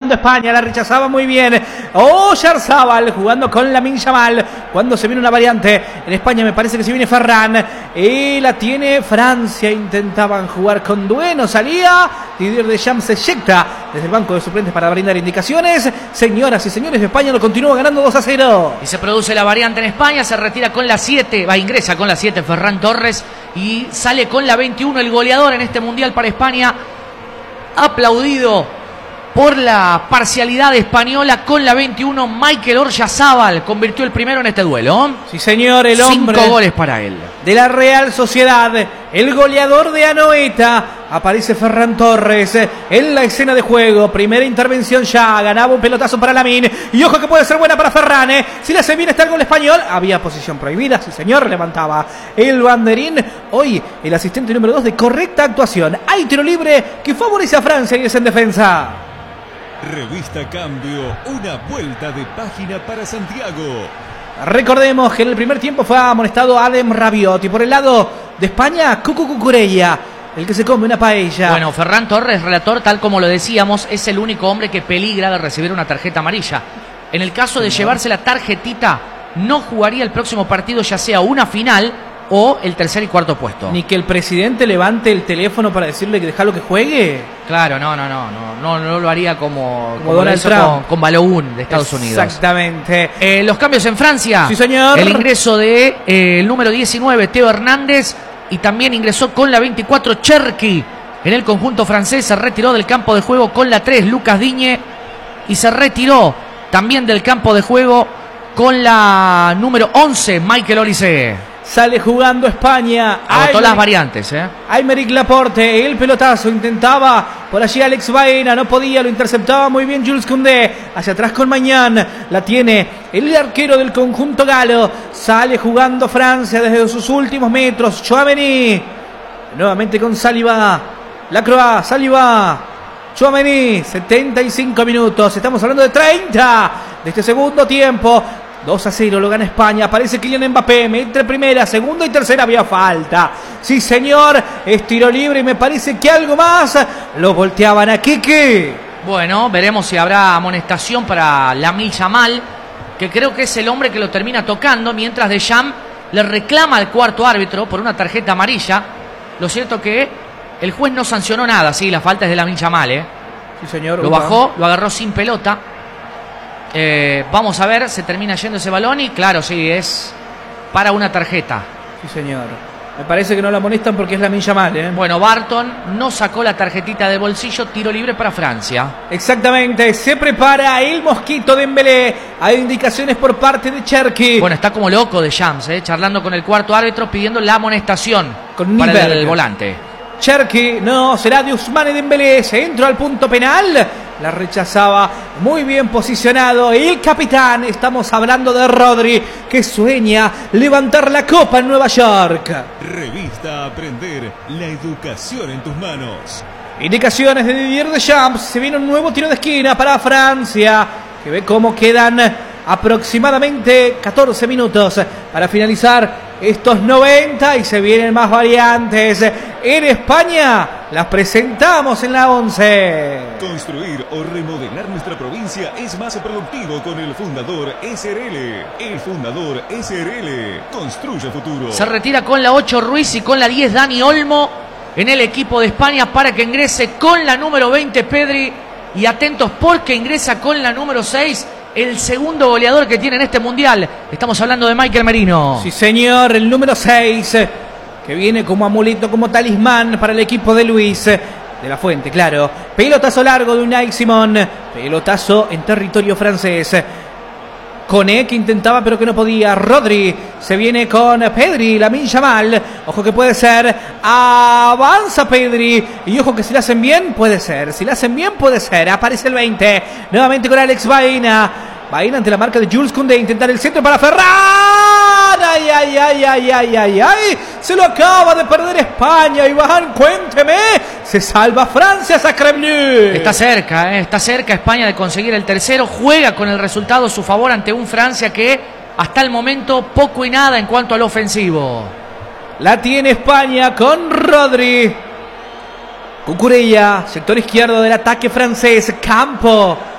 jugando España, la rechazaba muy bien. Oyarzabal jugando con Lamine Yamal. Cuando se viene una variante en España, me parece que se viene Ferran. Y la tiene Francia. Intentaban jugar con Dueno. Salía. Didier Deschamps se eyecta desde el banco de suplentes para brindar indicaciones. Señoras y señores, España lo continúa ganando 2-0. Y se produce la variante en España. Se retira con la 7. Ingresa con la 7 Ferran Torres. Y sale con la 21 el goleador en este mundial para España. Aplaudido por la parcialidad española con la 21, Mikel Oyarzabal convirtió el primero en este duelo. Sí, señor, el hombre. 5 goles para él. De la Real Sociedad, el goleador de Anoeta. Aparece Ferran Torres en la escena de juego. Primera intervención ya. Ganaba un pelotazo para Lamine. Y ojo que puede ser buena para Ferran. Si le hace bien está el gol español. Había posición prohibida. Sí, señor. Levantaba el banderín. Hoy el asistente número 2 de correcta actuación. Hay tiro libre que favorece a Francia y es en defensa. Revista Cambio, una vuelta de página para Santiago. Recordemos que en el primer tiempo fue amonestado Adem Rabiot. Y por el lado de España, Cucu Cucurella, el que se come una paella. Bueno, Ferran Torres, relator, tal como lo decíamos, es el único hombre que peligra de recibir una tarjeta amarilla. En el caso de llevarse la tarjetita, no jugaría el próximo partido, ya sea una final o el tercer y cuarto puesto. Ni que el presidente levante el teléfono para decirle que dejalo que juegue. Claro, no lo haría como Donald Trump con Balogun de Estados Unidos. Exactamente. Los cambios en Francia. Sí, señor. El ingreso de el número 19, Teo Hernández, y también ingresó con la 24, Cherki. En el conjunto francés se retiró del campo de juego con la 3, Lucas Digne, y se retiró también del campo de juego con la número 11, Michael Olise. Sale jugando España. Agotó las variantes, Aymeric Laporte, el pelotazo, intentaba por allí Alex Baena, no podía, lo interceptaba muy bien Jules Koundé. Hacia atrás con Mañán, la tiene el arquero del conjunto galo. Sale jugando Francia desde sus últimos metros. Tchouaméni, nuevamente con Saliba. Lacroix, Saliba. Tchouaméni, 75 minutos. Estamos hablando de 30 de este segundo tiempo. 2-0, lo gana España. Aparece Kylian Mbappé. Entre primera, segunda y tercera había falta. Sí, señor. Es tiro libre y me parece que algo más lo volteaban a Kiki. Bueno, veremos si habrá amonestación para Lamine Yamal, que creo que es el hombre que lo termina tocando, mientras Deschamps le reclama al cuarto árbitro por una tarjeta amarilla. Lo cierto que el juez no sancionó nada. Sí, la falta es de Lamine Yamal, Sí, señor. Lo bajó, lo agarró sin pelota. Vamos a ver, se termina yendo ese balón y claro, sí, es para una tarjeta. Sí, señor. Me parece que no la amonestan porque es Lamine Yamal, Bueno, Barton no sacó la tarjetita de bolsillo, tiro libre para Francia. Exactamente, se prepara el mosquito de Dembélé. Hay indicaciones por parte de Cherki. Bueno, está como loco de Shams, charlando con el cuarto árbitro pidiendo la amonestación con para el volante. Cherki, no, será de Ousmane Dembélé. Se entró al punto penal. La rechazaba, muy bien posicionado el capitán. Estamos hablando de Rodri, que sueña levantar la copa en Nueva York. Revista Aprender, la educación en tus manos. Indicaciones de Didier Deschamps. Se viene un nuevo tiro de esquina para Francia, que ve cómo quedan aproximadamente 14 minutos para finalizar estos 90 y se vienen más variantes. En España las presentamos en la 11. Construir o remodelar nuestra provincia es más productivo con el Fundador SRL. El Fundador SRL construye futuro. Se retira con la 8 Ruiz y con la 10 Dani Olmo en el equipo de España para que ingrese con la número 20 Pedri. Y atentos porque ingresa con la número 6 el segundo goleador que tiene en este mundial. Estamos hablando de Michael Merino. Sí, señor, el número 6, que viene como amuleto, como talismán para el equipo de Luis de la Fuente, claro. Pelotazo largo de Unai Simón. Pelotazo en territorio francés. Koné, que intentaba pero que no podía. Rodri se viene con Pedri, Lamine Yamal. Ojo que puede ser. Avanza Pedri. Y ojo que si la hacen bien, puede ser. Si la hacen bien, puede ser. Aparece el 20. Nuevamente con Alex Baena. Baena ante la marca de Jules Koundé. Intentar el centro para Ferran. ¡Ay! Se lo acaba de perder España. Iván, cuénteme. Se salva Francia, Sacre Bleu. Está cerca España de conseguir el tercero. Juega con el resultado a su favor ante un Francia que hasta el momento poco y nada en cuanto al ofensivo. La tiene España con Rodri. Cucurella, sector izquierdo del ataque francés. Campo.